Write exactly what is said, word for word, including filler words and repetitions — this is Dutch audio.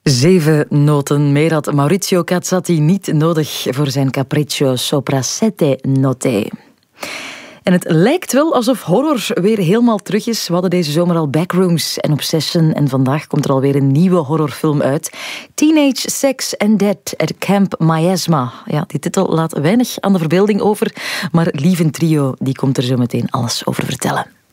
Zeven noten, meer had Maurizio Cazzati niet nodig voor zijn capriccio Sopra sette note. En het lijkt wel alsof horror weer helemaal terug is. We hadden deze zomer al Backrooms en Obsession en vandaag komt er alweer een nieuwe horrorfilm uit. Teenage Sex and Death at Camp Miasma. Ja, die titel laat weinig aan de verbeelding over, maar Lieven Trio die komt er zo meteen alles over vertellen.